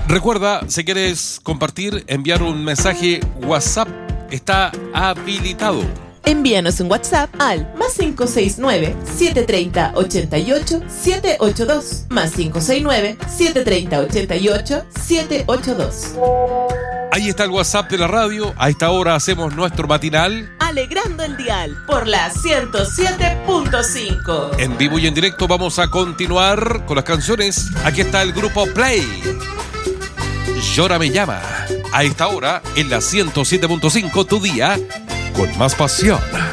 Recuerda, si quieres compartir, enviar un mensaje WhatsApp, está habilitado. Envíanos un WhatsApp al +569-730-88-782, +569-730-88-782. Ahí está el WhatsApp de la radio. A esta hora hacemos nuestro matinal Alegrando el dial por la 107.5. en vivo y en directo. Vamos a continuar con las canciones. Aquí está el grupo Play. Llora me llama. A esta hora en la 107.5, tu día con más pasión.